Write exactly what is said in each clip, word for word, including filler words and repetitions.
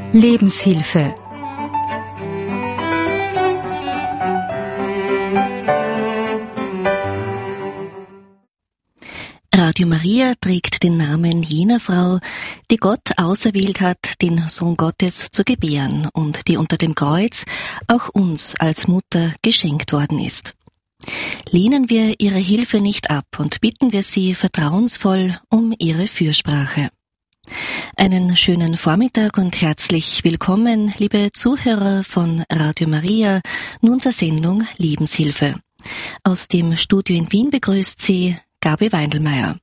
Lebenshilfe. Radio Maria trägt den Namen jener Frau, die Gott auserwählt hat, den Sohn Gottes zu gebären und die unter dem Kreuz auch uns als Mutter geschenkt worden ist. Lehnen wir ihre Hilfe nicht ab und bitten wir sie vertrauensvoll um ihre Fürsprache. Einen schönen Vormittag und herzlich willkommen, liebe Zuhörer von Radio Maria, nun zur Sendung Lebenshilfe. Aus dem Studio in Wien begrüßt sie Gabi Weindelmeier.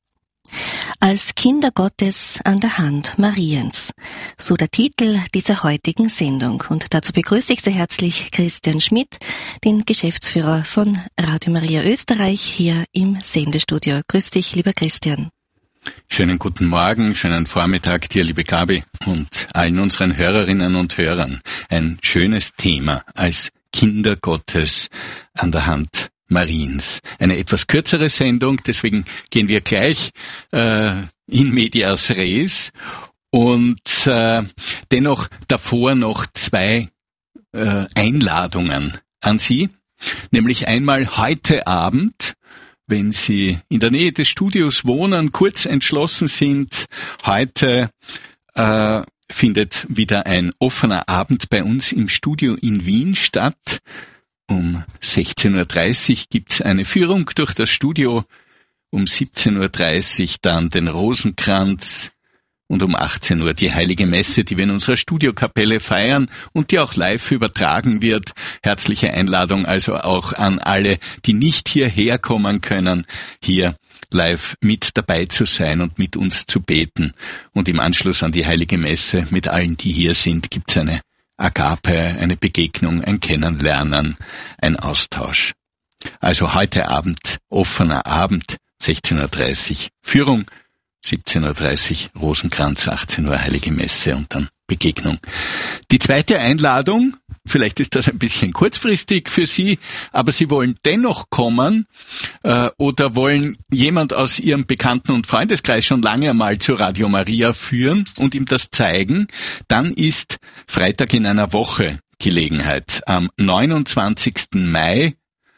Als Kinder Gottes an der Hand Mariens, so der Titel dieser heutigen Sendung. Und dazu begrüße ich sehr herzlich Christian Schmidt, den Geschäftsführer von Radio Maria Österreich, hier im Sendestudio. Grüß dich, lieber Christian. Schönen guten Morgen, schönen Vormittag dir, liebe Gabi, und allen unseren Hörerinnen und Hörern. Ein schönes Thema als Kinder Gottes an der Hand Mariens. Eine etwas kürzere Sendung, deswegen gehen wir gleich äh, in medias res und äh, dennoch davor noch zwei äh, Einladungen an Sie, nämlich einmal heute Abend, wenn Sie in der Nähe des Studios wohnen, kurz entschlossen sind, heute äh, findet wieder ein offener Abend bei uns im Studio in Wien statt. Um sechzehn Uhr dreißig gibt's eine Führung durch das Studio, um siebzehn Uhr dreißig dann den Rosenkranz und um achtzehn Uhr die Heilige Messe, die wir in unserer Studiokapelle feiern und die auch live übertragen wird. Herzliche Einladung also auch an alle, die nicht hierher kommen können, hier live mit dabei zu sein und mit uns zu beten. Und im Anschluss an die Heilige Messe mit allen, die hier sind, gibt's eine Agape, eine Begegnung, ein Kennenlernen, ein Austausch. Also heute Abend, offener Abend, sechzehn Uhr dreißig Führung, siebzehn Uhr dreißig Rosenkranz, achtzehn Uhr Heilige Messe und dann Begegnung. Die zweite Einladung, vielleicht ist das ein bisschen kurzfristig für Sie, aber Sie wollen dennoch kommen äh, oder wollen jemand aus Ihrem Bekannten- und Freundeskreis schon lange einmal zu Radio Maria führen und ihm das zeigen, dann ist Freitag in einer Woche Gelegenheit. Am neunundzwanzigsten Mai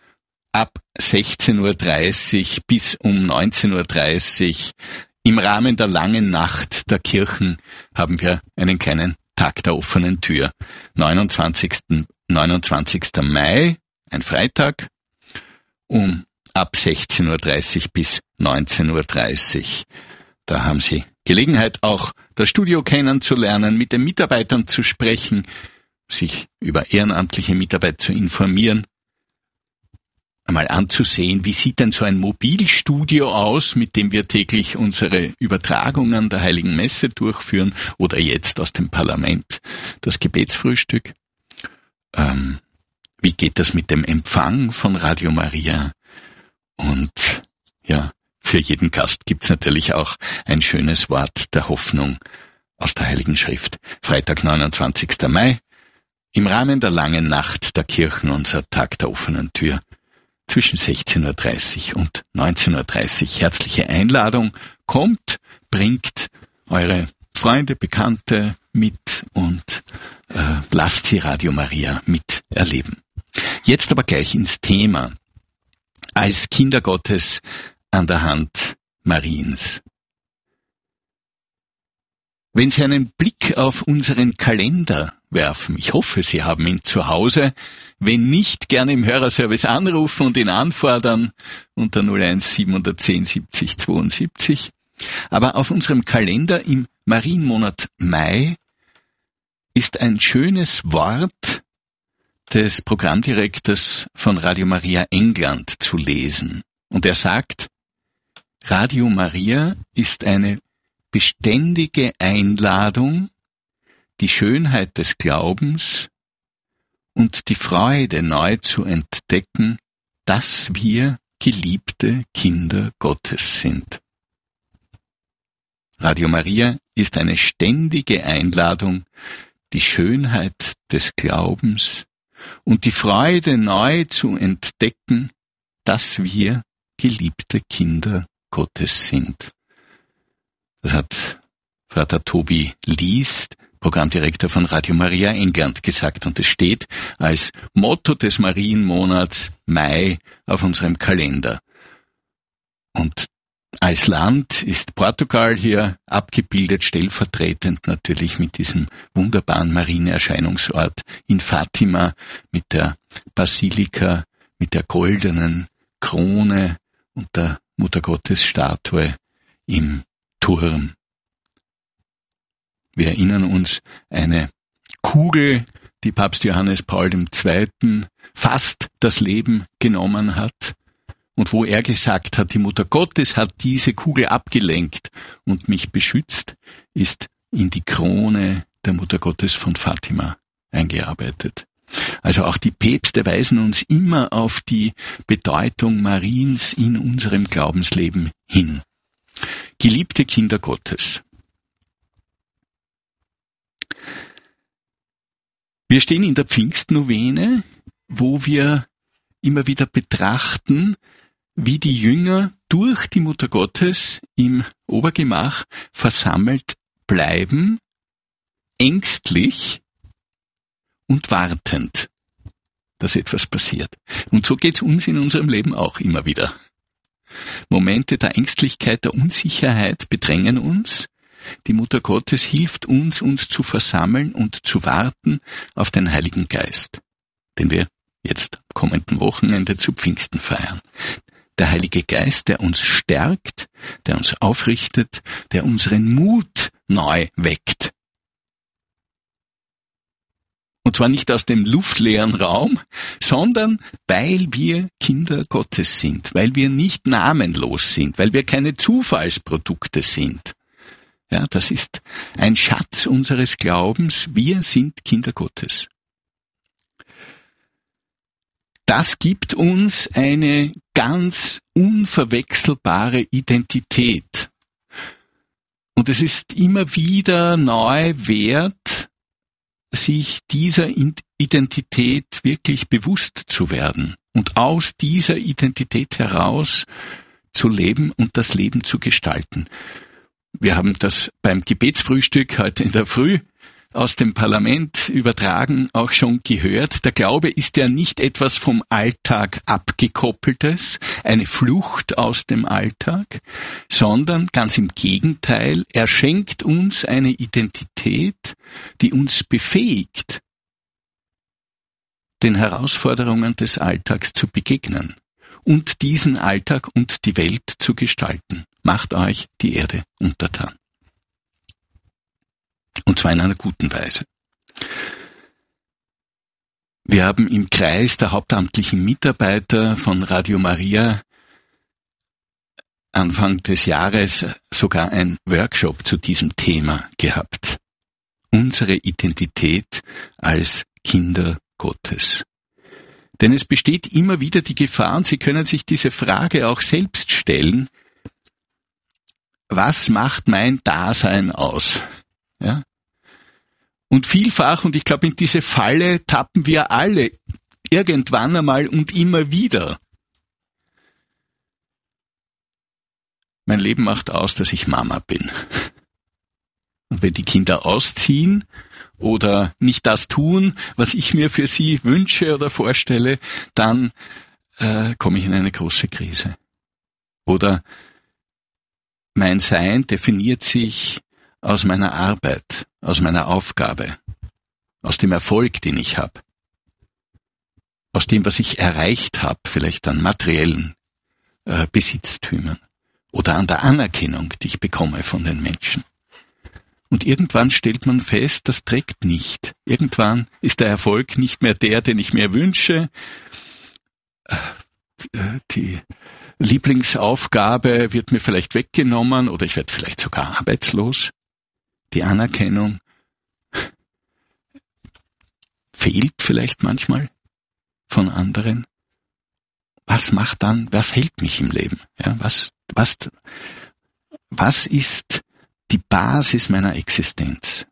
ab sechzehn Uhr dreißig bis um neunzehn Uhr dreißig im Rahmen der langen Nacht der Kirchen haben wir einen kleinen Tag der offenen Tür. neunundzwanzigsten Mai, ein Freitag, um ab sechzehn Uhr dreißig bis neunzehn Uhr dreißig. Da haben Sie Gelegenheit, auch das Studio kennenzulernen, mit den Mitarbeitern zu sprechen, sich über ehrenamtliche Mitarbeit zu informieren, einmal anzusehen, wie sieht denn so ein Mobilstudio aus, mit dem wir täglich unsere Übertragungen der Heiligen Messe durchführen oder jetzt aus dem Parlament das Gebetsfrühstück. Ähm, wie geht das mit dem Empfang von Radio Maria? Und ja, für jeden Gast gibt's natürlich auch ein schönes Wort der Hoffnung aus der Heiligen Schrift. Freitag, neunundzwanzigsten Mai, im Rahmen der langen Nacht der Kirchen, unser Tag der offenen Tür. Zwischen sechzehn Uhr dreißig und neunzehn Uhr dreißig. Herzliche Einladung. Kommt, bringt eure Freunde, Bekannte mit und äh, lasst sie Radio Maria miterleben. Jetzt aber gleich ins Thema. Als Kinder Gottes an der Hand Mariens. Wenn Sie einen Blick auf unseren Kalender werfen, ich hoffe, Sie haben ihn zu Hause, wenn nicht, gerne im Hörerservice anrufen und ihn anfordern unter null eins sieben eins null siebzig zweiundsiebzig. Aber auf unserem Kalender im Marienmonat Mai ist ein schönes Wort des Programmdirektors von Radio Maria England zu lesen. Und er sagt, Radio Maria ist eine beständige Einladung, die Schönheit des Glaubens und die Freude neu zu entdecken, dass wir geliebte Kinder Gottes sind. Radio Maria ist eine ständige Einladung, die Schönheit des Glaubens und die Freude neu zu entdecken, dass wir geliebte Kinder Gottes sind. Das hat Vater Tobi Liest, Programmdirektor von Radio Maria England, gesagt. Und es steht als Motto des Marienmonats Mai auf unserem Kalender. Und als Land ist Portugal hier abgebildet, stellvertretend natürlich mit diesem wunderbaren Marienerscheinungsort in Fatima, mit der Basilika, mit der goldenen Krone und der Muttergottesstatue im Turm. Wir erinnern uns, eine Kugel, die Papst Johannes Paul der Zweite fast das Leben genommen hat und wo er gesagt hat, die Mutter Gottes hat diese Kugel abgelenkt und mich beschützt, ist in die Krone der Mutter Gottes von Fatima eingearbeitet. Also auch die Päpste weisen uns immer auf die Bedeutung Mariens in unserem Glaubensleben hin. Geliebte Kinder Gottes. Wir stehen in der Pfingstnovene, wo wir immer wieder betrachten, wie die Jünger durch die Mutter Gottes im Obergemach versammelt bleiben, ängstlich und wartend, dass etwas passiert. Und so geht's uns in unserem Leben auch immer wieder. Momente der Ängstlichkeit, der Unsicherheit bedrängen uns. Die Mutter Gottes hilft uns, uns zu versammeln und zu warten auf den Heiligen Geist, den wir jetzt am kommenden Wochenende zu Pfingsten feiern. Der Heilige Geist, der uns stärkt, der uns aufrichtet, der unseren Mut neu weckt. Und zwar nicht aus dem luftleeren Raum, sondern weil wir Kinder Gottes sind, weil wir nicht namenlos sind, weil wir keine Zufallsprodukte sind. Ja, das ist ein Schatz unseres Glaubens. Wir sind Kinder Gottes. Das gibt uns eine ganz unverwechselbare Identität. Und es ist immer wieder neu wert, sich dieser Identität wirklich bewusst zu werden und aus dieser Identität heraus zu leben und das Leben zu gestalten. Wir haben das beim Gebetsfrühstück heute in der Früh aus dem Parlament übertragen auch schon gehört. Der Glaube ist ja nicht etwas vom Alltag abgekoppeltes, eine Flucht aus dem Alltag, sondern ganz im Gegenteil, er schenkt uns eine Identität, die uns befähigt, den Herausforderungen des Alltags zu begegnen und diesen Alltag und die Welt zu gestalten. Macht euch die Erde untertan. Und zwar in einer guten Weise. Wir haben im Kreis der hauptamtlichen Mitarbeiter von Radio Maria Anfang des Jahres sogar ein Workshop zu diesem Thema gehabt. Unsere Identität als Kinder Gottes. Denn es besteht immer wieder die Gefahr, und Sie können sich diese Frage auch selbst stellen, was macht mein Dasein aus? Ja? Und vielfach, und ich glaube, in diese Falle tappen wir alle irgendwann einmal und immer wieder. Mein Leben macht aus, dass ich Mama bin. Und wenn die Kinder ausziehen oder nicht das tun, was ich mir für sie wünsche oder vorstelle, dann äh, komme ich in eine große Krise. Oder mein Sein definiert sich aus meiner Arbeit, aus meiner Aufgabe, aus dem Erfolg, den ich habe, aus dem, was ich erreicht habe, vielleicht an materiellen äh, Besitztümern oder an der Anerkennung, die ich bekomme von den Menschen. Und irgendwann stellt man fest, das trägt nicht. Irgendwann ist der Erfolg nicht mehr der, den ich mir wünsche. Die Lieblingsaufgabe wird mir vielleicht weggenommen oder ich werde vielleicht sogar arbeitslos. Die Anerkennung fehlt vielleicht manchmal von anderen. Was macht dann, was hält mich im Leben? Ja, was, was, was ist die Basis meiner Existenz?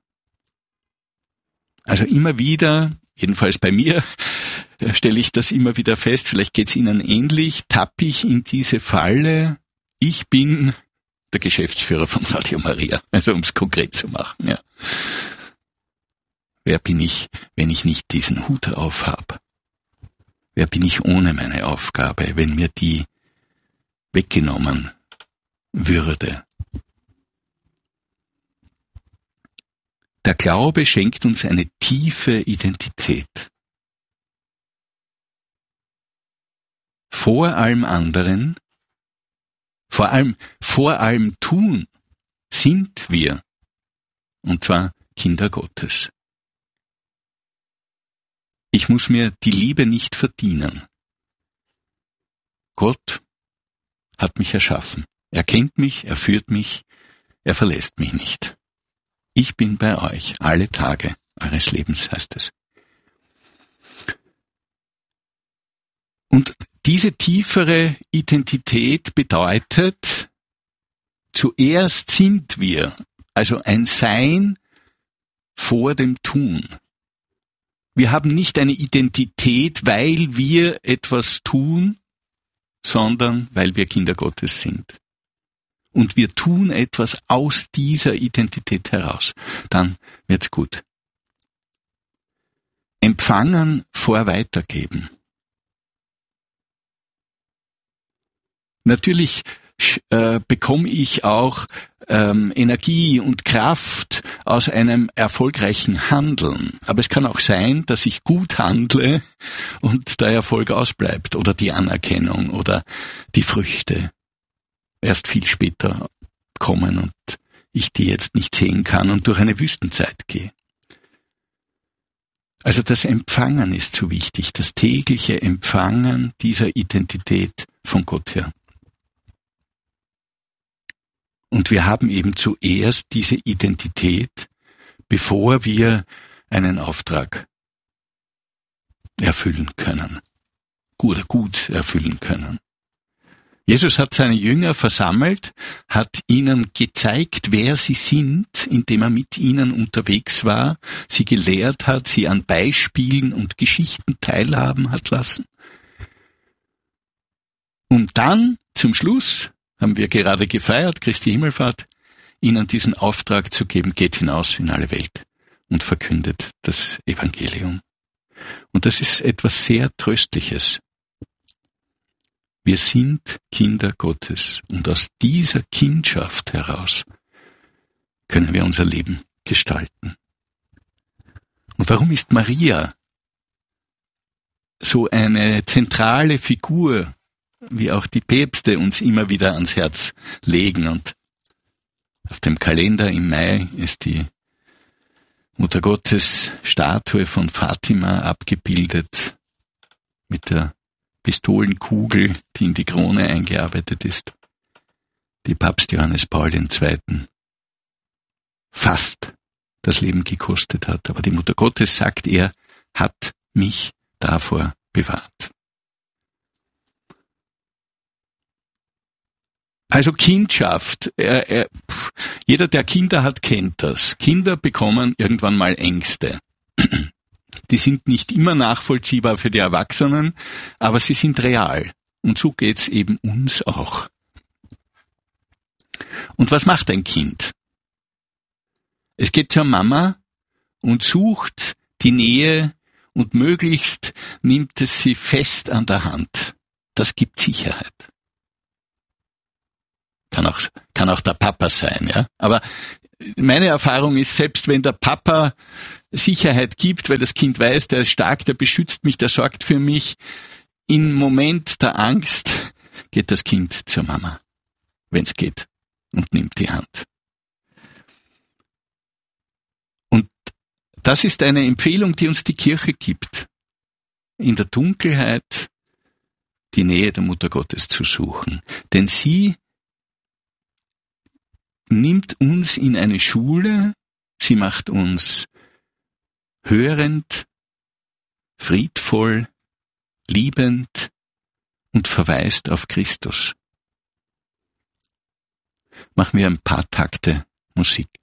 Also immer wieder, jedenfalls bei mir, stelle ich das immer wieder fest, vielleicht geht es Ihnen ähnlich, tappe ich in diese Falle, ich bin der Geschäftsführer von Radio Maria, also um es konkret zu machen. Ja. wer bin ich, wenn ich nicht diesen Hut aufhab? Wer bin ich ohne meine Aufgabe, wenn mir die weggenommen würde? Der Glaube schenkt uns eine tiefe Identität. Vor allem anderen, vor allem, vor allem Tun, sind wir, und zwar Kinder Gottes. Ich muss mir die Liebe nicht verdienen. Gott hat mich erschaffen. Er kennt mich, er führt mich, er verlässt mich nicht. Ich bin bei euch alle Tage eures Lebens, heißt es. Und diese tiefere Identität bedeutet, zuerst sind wir, also ein Sein vor dem Tun. Wir haben nicht eine Identität, weil wir etwas tun, sondern weil wir Kinder Gottes sind. Und wir tun etwas aus dieser Identität heraus. Dann wird's gut. Empfangen vor Weitergeben. Natürlich äh, bekomme ich auch ähm, Energie und Kraft aus einem erfolgreichen Handeln. Aber es kann auch sein, dass ich gut handle und der Erfolg ausbleibt oder die Anerkennung oder die Früchte erst viel später kommen und ich die jetzt nicht sehen kann und durch eine Wüstenzeit gehe. Also das Empfangen ist so wichtig, das tägliche Empfangen dieser Identität von Gott her. Und wir haben eben zuerst diese Identität, bevor wir einen Auftrag erfüllen können, gut, gut erfüllen können. Jesus hat seine Jünger versammelt, hat ihnen gezeigt, wer sie sind, indem er mit ihnen unterwegs war, sie gelehrt hat, sie an Beispielen und Geschichten teilhaben hat lassen. Und dann, zum Schluss, haben wir gerade gefeiert, Christi Himmelfahrt, ihnen diesen Auftrag zu geben, geht hinaus in alle Welt und verkündet das Evangelium. Und das ist etwas sehr Tröstliches. Wir sind Kinder Gottes und aus dieser Kindschaft heraus können wir unser Leben gestalten. Und warum ist Maria so eine zentrale Figur, wie auch die Päpste uns immer wieder ans Herz legen? Und auf dem Kalender im Mai ist die Mutter Gottes Statue von Fatima abgebildet mit der Pistolenkugel, die in die Krone eingearbeitet ist, die Papst Johannes Paul der Zweite fast das Leben gekostet hat. Aber die Mutter Gottes, sagt er, hat mich davor bewahrt. Also Kindschaft. Er, er, jeder, der Kinder hat, kennt das. Kinder bekommen irgendwann mal Ängste. Die sind nicht immer nachvollziehbar für die Erwachsenen, aber sie sind real. Und so geht's eben uns auch. Und was macht ein Kind? Es geht zur Mama und sucht die Nähe und möglichst nimmt es sie fest an der Hand. Das gibt Sicherheit. Kann auch, kann auch der Papa sein, ja. Aber meine Erfahrung ist, selbst wenn der Papa Sicherheit gibt, weil das Kind weiß, der ist stark, der beschützt mich, der sorgt für mich, im Moment der Angst geht das Kind zur Mama, wenn es geht, und nimmt die Hand. Und das ist eine Empfehlung, die uns die Kirche gibt, in der Dunkelheit die Nähe der Mutter Gottes zu suchen. Denn sie nimmt uns in eine Schule, sie macht uns hörend, friedvoll, liebend und verweist auf Christus. Machen wir ein paar Takte Musik.